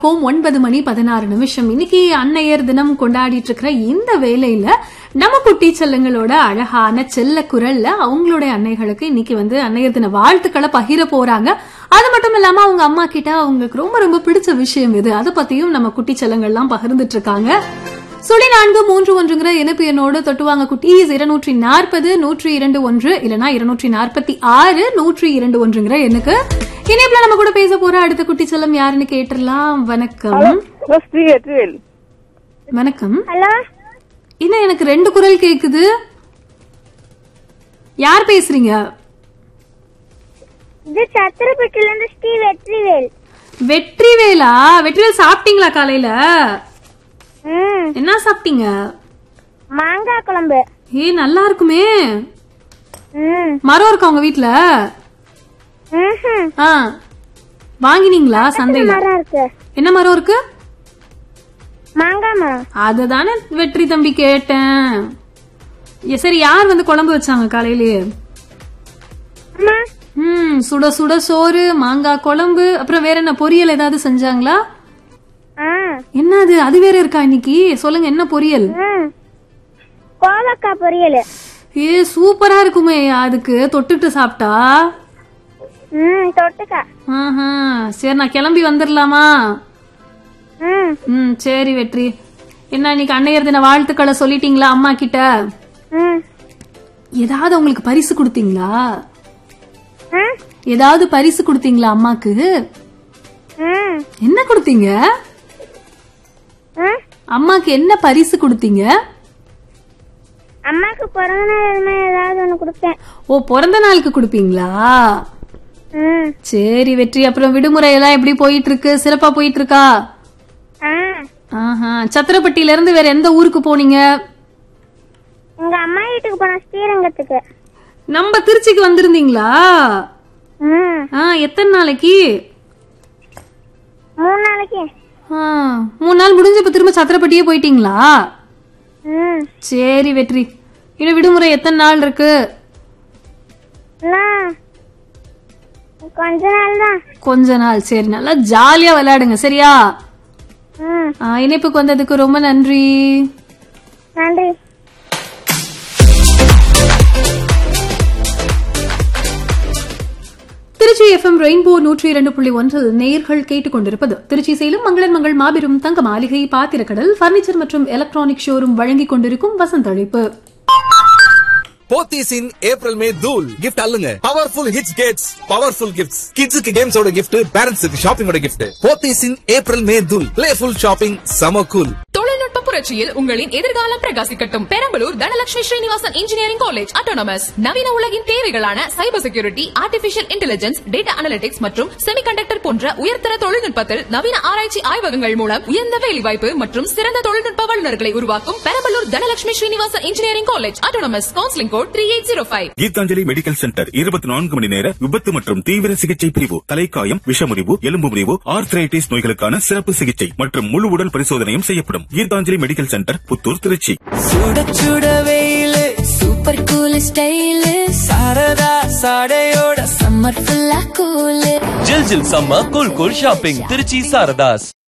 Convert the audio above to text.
9:16 இன்னைக்கு அன்னையர் தினம் கொண்டாடிட்டு இருக்கிற இந்த வேளையில நம்ம குட்டி செல்லங்களோட அழகான செல்ல குரல்ல அவங்களுடைய அன்னைகளுக்கு இன்னைக்கு அன்னையர் தின வாழ்த்துக்களை பகிர போறாங்க. அது மட்டும் இல்லாம அவங்க அம்மா கிட்ட அவங்களுக்கு ரொம்ப ரொம்ப பிடிச்ச விஷயம் எது அதை பத்தியும் நம்ம குட்டி செல்லங்கள்லாம் பகிர்ந்துட்டு இருக்காங்க. 0431 இணைப்பு என்னோடு தொட்டுவாங்க குட்டீஸ் 240-102-1 இல்லனா 246-102-1 எண்ணுக்கு இணைப்புல நம்ம கூட பேச போற அடுத்த குட்டி செல்லம் யாருன்னு கேட்டுறலாம். வணக்கம். வணக்கம். என்ன எனக்கு 2 குரல் கேக்குது, யார் பேசுறீங்க? வெற்றிவேலா? வெற்றிவேல் சாப்பிட்டீங்களா காலையில? என்ன சாப்பிட்டீங்க? மாங்காய் குழம்பு. நல்லா இருக்குமே. மரம் இருக்கா உங்க வீட்டுல? வாங்கினீங்களா சந்தையில? என்ன மரம் இருக்கு? மாங்காய் மரம். அதுதானே வெற்றி தம்பி கேட்டேன். சரி, யார் குழம்பு வச்சாங்க காலையிலேயே? சுட சுட சோறு, மாங்காய் குழம்பு, அப்புறம் வேற என்ன பொரியல் ஏதாவது செஞ்சாங்களா? என்னது அது வேற இருக்கா இன்னைக்கு? சொல்லுங்க, என்ன பொரியல்? கோவக்காய் பொரியல். சூப்பரா இருக்குமே. அதுக்கு தொட்டுட்டு சாப்பிட்டா? தொட்டுக்க. சரி, நான் கிளம்பி வந்துடலாமா? சரி வெற்றி, என்ன இன்னைக்கு அன்னையர் தின வாழ்த்துக்களை சொல்லிட்டீங்களா அம்மா கிட்ட? ஏதாவது உங்களுக்கு பரிசு கொடுத்தீங்களா? ஏதாவது பரிசு கொடுத்தீங்களா அம்மாக்கு? என்ன கொடுத்தீங்க அம்மாக்கு? என்ன பரிசு கொடுத்தீங்க? அம்மாக்கு பிறந்த நாள் ஏதாவது ஒண்ணு கொடுப்பேன். ஓ, பிறந்த நாளுக்கு கொடுப்பீங்களா? சரி வெற்றி, அப்புறம் விடுமுறை எல்லாம் எப்படி போயிட்டு இருக்கு? சிறப்பா போயிட்டு இருக்கா? சத்திரப்பட்டியில இருந்து வேற எந்த ஊருக்கு போனீங்க? உங்க அம்மா வீட்டுக்கு போன, ஸ்ரீரங்கத்துக்கு. நம்ம திருச்சிக்கு வந்திருந்தீங்களா? எத்தனை நாளைக்கு? 3 நாளைக்கு. 3 நாள் முடிஞ்சு இப்ப திரும்ப சத்திரப்பட்டியே போயிட்டீங்களா? சரி வெற்றி, இன்னும் விடுமுறை எத்தனை நாள் இருக்கு? கொஞ்ச நாள் தான். கொஞ்ச நாள். சரி, நல்லா ஜாலியா விளையாடுங்க, சரியா? இணைப்புக்கு வந்ததுக்கு ரொம்ப நன்றி. நன்றி. திருச்சி FM ரெயின்போ 102.1 நேயர்கள் கேட்டுக்கொண்டிருப்பது திருச்சி சேலம் மங்களன் மங்கள் மாபெரும் தங்க மாளிகை பாத்திரக்கடல் பர்னிச்சர் மற்றும் எலக்ட்ரானிக் ஷோரூம் வழங்கிக் கொண்டிருக்கும் வசந்தழைப்பு. போத்தீஸ் இன் ஏப்ரல் மே தூள் gift அல்லுங்க. Powerful hits Gates powerful gifts. கிட்ஸுக்கு கேம்ஸோட கிஃப்ட், பேரண்ட்ஸுக்கு ஷாப்பிங்கோட கிஃப்ட். போத்தீஸ் இன் ஏப்ரல் மே தூள். பிளேஃபுல் ஷாப்பிங், சம கூல். தொழில்நுட்ப புரட்சியில் உங்களின் எதிர்காலம் பிரகாசிக்கட்டும். Perambalur Dhanalakshmi Srinivasan engineering college autonomous நவீன உலகின் தேவைகளான cyber security, artificial intelligence, data analytics மற்றும் செமிகண்டக்டர் போன்ற உயர்தர தொழில்நுட்பத்தில் நவீன ஆராய்ச்சி ஆய்வகங்கள் மூலம் உயர்ந்த வேலைவாய்ப்பு மற்றும் சிறந்த தொழில்நுட்ப வல்லுநர்களை உருவாக்கும் Perambalur Dhanalakshmi Srinivasan engineering college autonomous. Counselling code 3805. Gitanjali medical centre 24 மணி நேர விபத்து மற்றும் தீவிர சிகிச்சை பிரிவு. தலைக்காயம், விஷமுறிவு, எலும்பு முறிவு, ஆர்த்ரைட்டிஸ் நோய்களுக்கான சிறப்பு சிகிச்சை மற்றும் முழு உடல் பரிசோதனையும் செய்யப்படும். Gitanjali medical centre, Puthur, Trichy. சுட சுட வெயிலு, super cool style, Saradha சாடையோட summer ஃபுல்லா கூலு. ஜில் ஜில் summer cool cool shopping Trichy Saradhas.